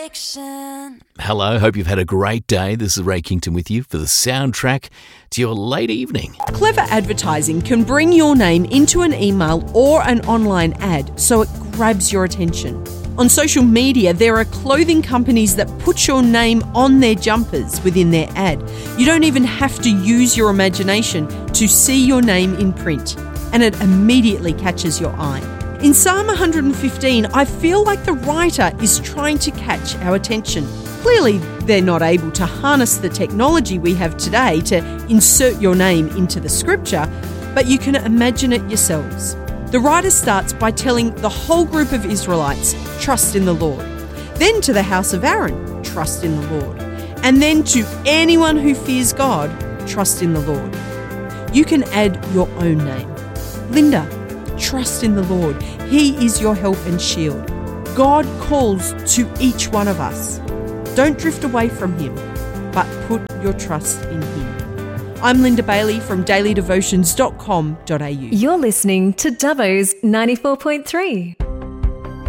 connection. Hello, hope you've had a great day. This is Ray Kington with you for the soundtrack to your late evening. Clever advertising can bring your name into an email or an online ad so it grabs your attention. On social media, there are clothing companies that put your name on their jumpers within their ad. You don't even have to use your imagination to see your name in print, and it immediately catches your eye. In Psalm 115, I feel like the writer is trying to catch our attention. Clearly, they're not able to harness the technology we have today to insert your name into the scripture, but you can imagine it yourselves. The writer starts by telling the whole group of Israelites, trust in the Lord. Then to the house of Aaron, trust in the Lord. And then to anyone who fears God, trust in the Lord. You can add your own name. Linda, trust in the Lord. He is your help and shield. God calls to each one of us. Don't drift away from him, but put your trust in him. I'm Linda Bailey from dailydevotions.com.au. You're listening to Dubbo's 94.3.